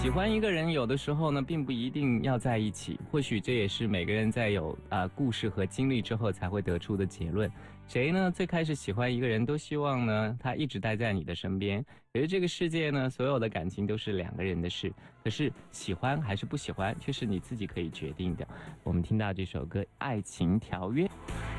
喜欢一个人，有的时候呢，并不一定要在一起，或许这也是每个人在有故事和经历之后才会得出的结论。谁呢最开始喜欢一个人，都希望呢他一直待在你的身边。可是这个世界呢，所有的感情都是两个人的事，可是喜欢还是不喜欢，却是你自己可以决定的。我们听到这首歌《爱情条约》。